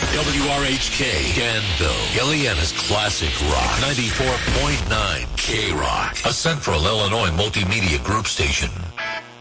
WRHK, Danville, Gilliana's Classic Rock, 94.9 K-Rock, a Central Illinois multimedia group station.